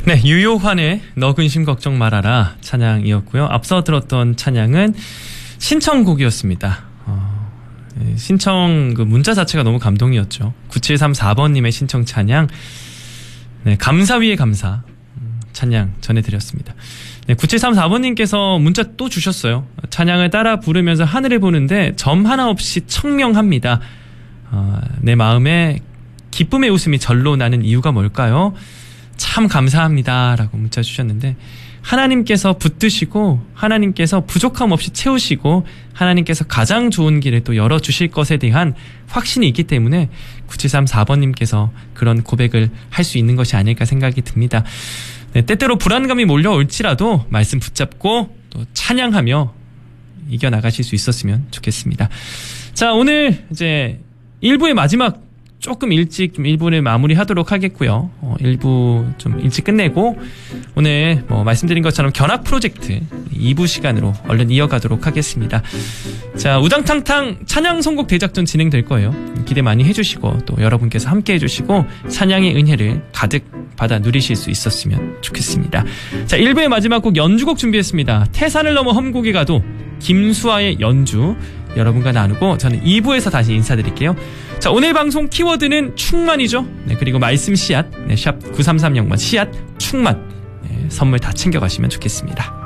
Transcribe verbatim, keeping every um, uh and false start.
네, 유효환의 너 근심 걱정 말아라 찬양이었고요. 앞서 들었던 찬양은 신청곡이었습니다. 어, 신청 그 문자 자체가 너무 감동이었죠. 구칠삼사 번님의 신청 찬양, 네, 감사 위에 감사 찬양 전해드렸습니다. 네, 구칠삼사 번님께서 문자 또 주셨어요. 찬양을 따라 부르면서 하늘을 보는데 점 하나 없이 청명합니다. 어, 내 마음에 기쁨의 웃음이 절로 나는 이유가 뭘까요? 참 감사합니다 라고 문자 주셨는데, 하나님께서 붙드시고 하나님께서 부족함 없이 채우시고 하나님께서 가장 좋은 길을 또 열어주실 것에 대한 확신이 있기 때문에 구칠삼사 번님께서 그런 고백을 할 수 있는 것이 아닐까 생각이 듭니다. 네, 때때로 불안감이 몰려올지라도 말씀 붙잡고 또 찬양하며 이겨나가실 수 있었으면 좋겠습니다. 자, 오늘 이제 일 부의 마지막 조금 일찍 좀 일 부를 마무리하도록 하겠고요. 어, 일 부 좀 일찍 끝내고 오늘 뭐 말씀드린 것처럼 견학 프로젝트 이 부 시간으로 얼른 이어가도록 하겠습니다. 자, 우당탕탕 찬양 선곡 대작전 진행될 거예요. 기대 많이 해주시고 또 여러분께서 함께 해주시고 찬양의 은혜를 가득 받아 누리실 수 있었으면 좋겠습니다. 자, 일 부의 마지막 곡 연주곡 준비했습니다. 태산을 넘어 험곡에 가도 김수아의 연주 여러분과 나누고 저는 이 부에서 다시 인사드릴게요. 자, 오늘 방송 키워드는 충만이죠. 네, 그리고 말씀 씨앗, 네, 샵 구삼삼영 번 씨앗 충만, 네, 선물 다 챙겨가시면 좋겠습니다.